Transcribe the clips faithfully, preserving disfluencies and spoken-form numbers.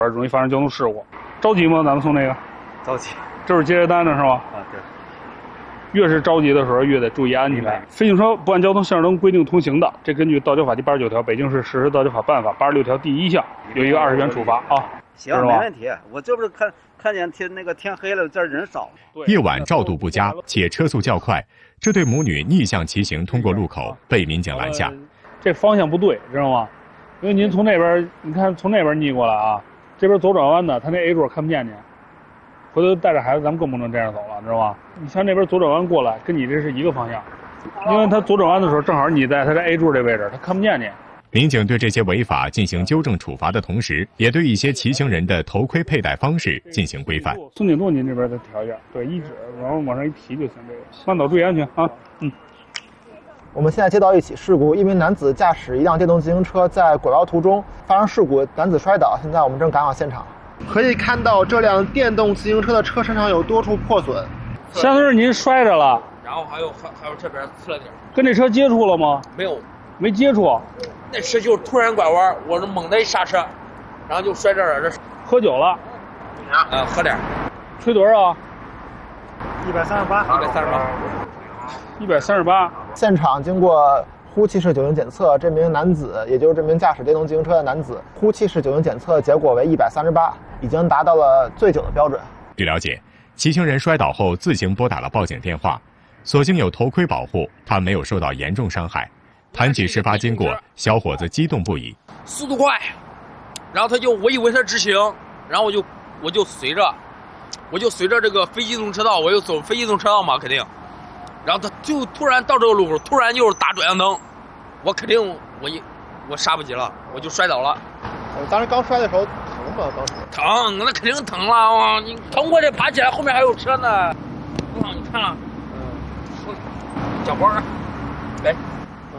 容易发生交通事故。着急吗？咱们送这个？ 着急。 这是接着单的是吧？ 啊，对。 越是着急的时候，越得注意安全。飞行车不按交通信号灯规定通行的，这根据《道交法》第八十九条、北京市实施道交法办法八十六条第一项，有一个二十元处罚啊。 行，没问题。我这不是看看见天那个天黑了，这人少。 夜晚照度不佳，且车速较快，这对母女逆向骑行通过路口，被民警拦下。 呃、这方向不对，知道吗？因为您从那边，你看从那边逆过来啊，这边左转弯的，他那 A 座看不见您。回头带着孩子，咱们更不能这样走了，知道吧？你像那边左转弯过来，跟你这是一个方向，因为他左转弯的时候，正好你在他的 A 柱这位置，他看不见你。 民警对这些违法进行纠正处罚的同时，也对一些骑行人的头盔佩戴方式进行规范。 松紧度您这边再调一下，对，一指，然后往上一提就行。这个慢走注意安全啊，嗯。 我们现在接到一起事故，一名男子驾驶一辆电动自行车在拐弯途中发生事故，男子摔倒，现在我们正赶往现场。可以看到这辆电动自行车的车身上有多处破损， 相当于您摔着了， 然后还有还还有这边刺了点， 跟这车接触了吗？ 没有， 没接触。 那车就是突然拐弯，我是猛的一刹车，然后就摔这儿了。这喝酒了？ 呃，喝点。 吹多少？ 一百三十八， 一百三十八， 一百三十八。 现场经过呼气式酒精检测，这名男子，也就是这名驾驶电动自行车的男子，呼气式酒精检测结果为一百三十八，已经达到了醉酒的标准。 据了解，骑行人摔倒后自行拨打了报警电话，所幸有头盔保护，他没有受到严重伤害。谈起事发经过，小伙子激动不已。 速度快，然后他就我以为他直行，然后我就我就随着，我就随着这个非机动车道，我又走非机动车道嘛，肯定。然后他就突然到这个路口，突然就是打转向灯，我肯定我一我刹不及了，我就摔倒了。 我当时刚摔的时候疼吗？当时疼，那肯定疼了啊！你疼过去爬起来，后面还有车呢。路上你看了，嗯，脚包，来， 嗯。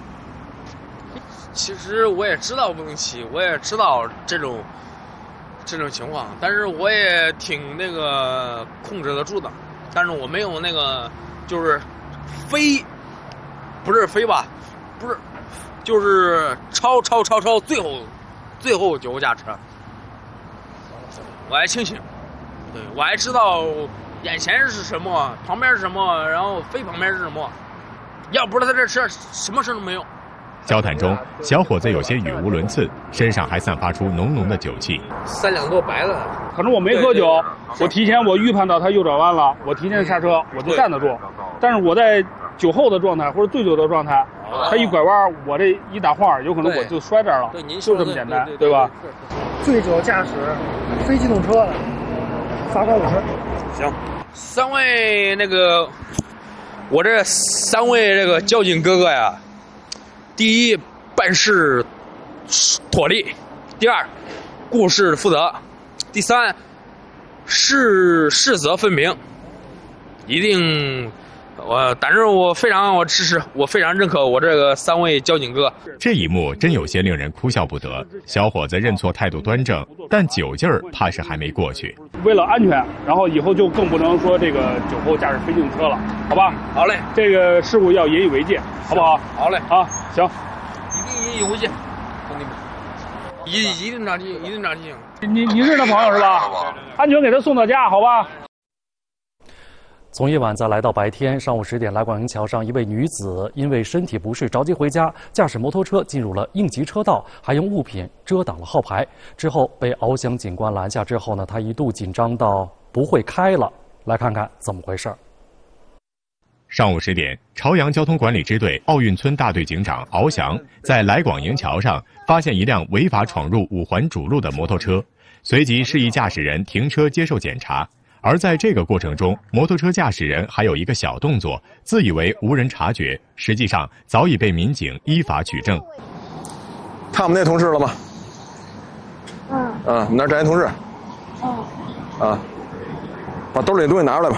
其实我也知道不能骑，我也知道这种这种情况，但是我也挺那个控制得住的，但是我没有那个。就是飞，不是飞吧，不是，就是超超超超，最后最后酒后驾车。我还清醒，对我还知道眼前是什么，旁边是什么，然后飞旁边是什么。要不是他这车，什么事都没有。 交谈中，小伙子有些语无伦次，身上还散发出浓浓的酒气。 三两多白了， 可能我没喝酒，我提前我预判到他右转弯了，我提前刹车，我就站得住。但是我在酒后的状态或者醉酒的状态，他一拐弯，我这一打晃，有可能我就摔这儿了。 对，您就这么简单，对吧？ 醉酒驾驶非机动车，罚款五十。 行，三位那个，我这三位这个交警哥哥呀。第一，办事妥利；第二，顾事负责；第三，是是责分明。一定，我但是我非常我支持，我非常认可我这个三位交警哥。 这一幕真有些令人哭笑不得。小伙子认错态度端正，但酒劲儿怕是还没过去。 为了安全，然后以后就更不能说这个酒后驾驶非机动车了，好吧？ 好嘞， 这个事故要引以为戒，好不好？ 好嘞， 啊，行， 一定引以为戒，兄弟们，一一定长记，一定长记。 你你是他朋友是吧？安全给他送到家，好吧？ 从夜晚再来到白天，上午十点，来广营桥上一位女子因为身体不适着急回家，驾驶摩托车进入了应急车道，还用物品遮挡了号牌。之后被翱翔警官拦下之后呢，她一度紧张到不会开了。来看看怎么回事。 上午十点，朝阳交通管理支队奥运村大队警长翱翔在来广营桥上发现一辆违法闯入五环主路的摩托车，随即示意驾驶人停车接受检查。而在这个过程中，摩托车驾驶人还有一个小动作，自以为无人察觉，实际上早已被民警依法取证。 看我们那同事了吗？ 嗯。 嗯，我们那儿站一同事。 哦。 啊，把兜里的东西拿出来吧。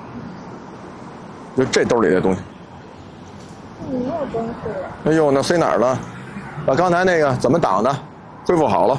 就这兜里的东西。 没有东西。 哎呦，那塞哪儿了？把刚才那个怎么挡的恢复好了。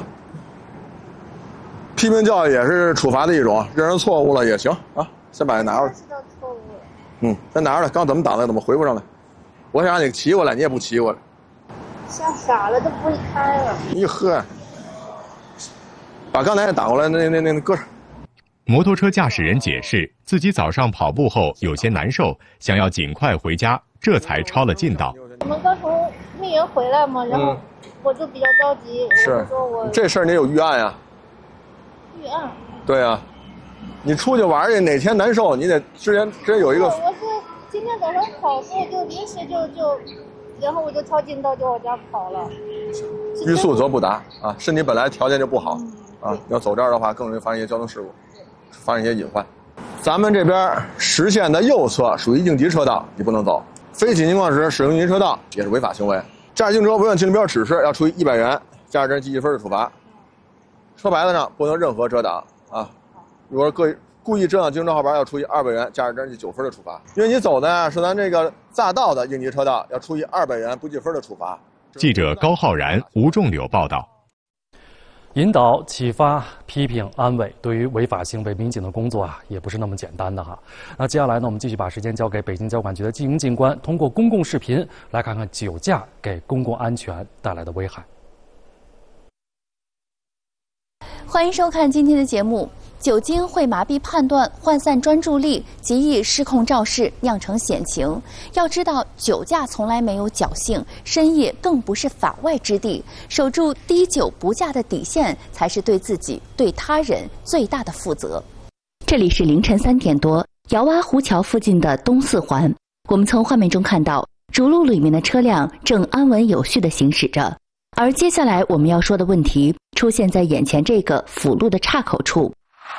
批评教育也是处罚的一种，认识错误了也行啊。先把它拿出来。 知道错误了。 嗯，先拿出来。刚怎么挡的，怎么回复上来？我想让你骑过来，你也不骑过来。 吓傻了，都不会开了。 一喝， 把刚才打过来那那那那搁上。 摩托车驾驶人解释，自己早上跑步后有些难受，想要尽快回家，这才抄了近道。 我们刚从密云回来嘛，然后我就比较着急， 是我就说我这事儿你有预案呀？ 预案。 对呀、啊，你出去玩去，哪天难受，你得之前之前有一个。 我是今天早上跑步就临时就就，然后我就抄近道就往家跑了。 欲速则不达啊，身体本来条件就不好、 嗯、 啊，要走这儿的话更容易发生一些交通事故，发生一些隐患。咱们这边实线的右侧属于应急车道，你不能走。非紧急情况时使用应急车道也是违法行为。驾驶行车违反禁令标指示要处以一百元驾驶证记一分的处罚。车牌子上不能任何遮挡啊，如果故意故意遮挡行车号牌要处以二百元驾驶证记九分的处罚。因为你走的是咱这个匝道的应急车道，要处以二百元不记分的处罚。 记者高浩然、吴仲柳报道。 引导、启发、批评、安慰，对于违法行为，民警的工作啊，也不是那么简单的哈。那接下来呢，我们继续把时间交给北京交管局的季莹警官，通过公共视频来看看酒驾给公共安全带来的危害。 欢迎收看今天的节目。酒精会麻痹判断、涣散专注力，极易失控肇事，酿成险情。要知道，酒驾从来没有侥幸，深夜更不是法外之地。守住滴酒不驾的底线，才是对自己、对他人最大的负责。这里是凌晨三点多，姚洼湖桥附近的东四环。我们从画面中看到，主路里面的车辆正安稳有序地行驶着。而接下来我们要说的问题，出现在眼前这个辅路的岔口处。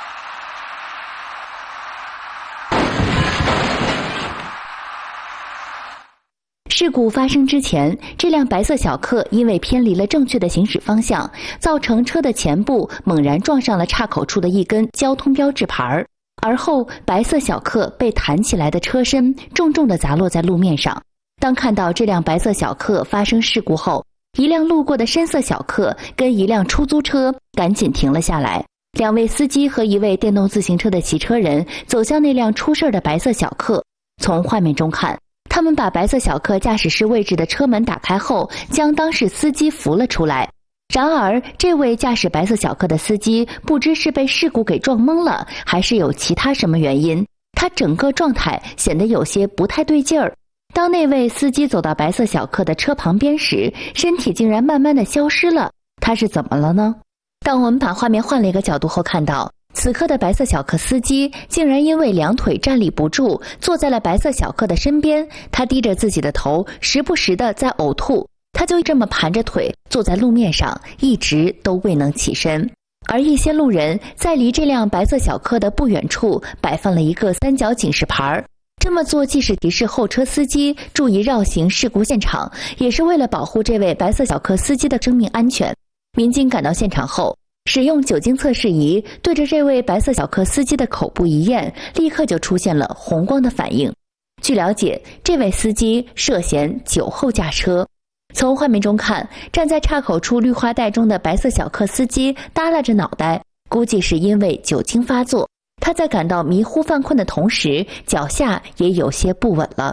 事故发生之前，这辆白色小客因为偏离了正确的行驶方向，造成车的前部猛然撞上了岔口处的一根交通标志牌，而后白色小客被弹起来的车身重重地砸落在路面上。当看到这辆白色小客发生事故后，一辆路过的深色小客跟一辆出租车赶紧停了下来，两位司机和一位电动自行车的骑车人走向那辆出事的白色小客。从画面中看，他们把白色小客驾驶室位置的车门打开后，将当事司机扶了出来。然而，这位驾驶白色小客的司机不知是被事故给撞懵了，还是有其他什么原因，他整个状态显得有些不太对劲儿。当那位司机走到白色小客的车旁边时，身体竟然慢慢的消失了。他是怎么了呢？当我们把画面换了一个角度后，看到此刻的白色小客司机竟然因为两腿站立不住，坐在了白色小客的身边。他低着自己的头，时不时的在呕吐。他就这么盘着腿坐在路面上，一直都未能起身。而一些路人在离这辆白色小客的不远处摆放了一个三角警示牌，这么做既是提示后车司机注意绕行事故现场，也是为了保护这位白色小客司机的生命安全。民警赶到现场后，使用酒精测试仪对着这位白色小客司机的口部一验，立刻就出现了红光的反应。据了解，这位司机涉嫌酒后驾车。从画面中看，站在岔口处绿化带中的白色小客司机耷拉着脑袋，估计是因为酒精发作。他在感到迷糊犯困的同时，脚下也有些不稳了。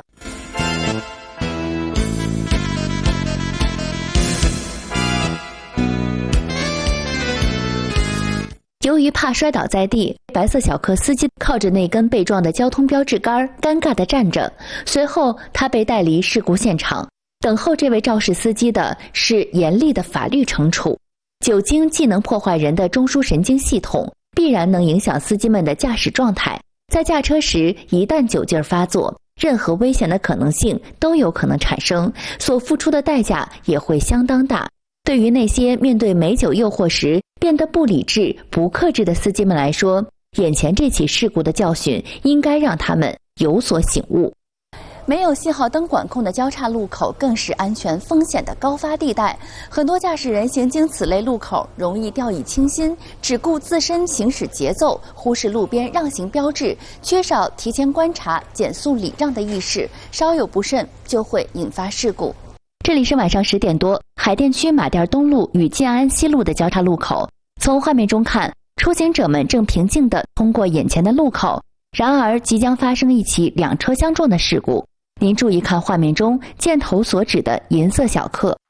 由于怕摔倒在地，白色小客司机靠着那根被撞的交通标志杆尴尬地站着。随后他被带离事故现场，等候这位肇事司机的是严厉的法律惩处。酒精既能破坏人的中枢神经系统，必然能影响司机们的驾驶状态。在驾车时，一旦酒劲发作，任何危险的可能性都有可能产生，所付出的代价也会相当大。对于那些面对美酒诱惑时变得不理智、不克制的司机们来说，眼前这起事故的教训应该让他们有所醒悟。没有信号灯管控的交叉路口更是安全风险的高发地带，很多驾驶人行经此类路口容易掉以轻心，只顾自身行驶节奏，忽视路边让行标志，缺少提前观察、减速礼让的意识，稍有不慎就会引发事故。这里是晚上十点多，海淀区马甸东路与建安西路的交叉路口。从画面中看，出行者们正平静地通过眼前的路口，然而即将发生一起两车相撞的事故。您注意看画面中箭头所指的银色小客，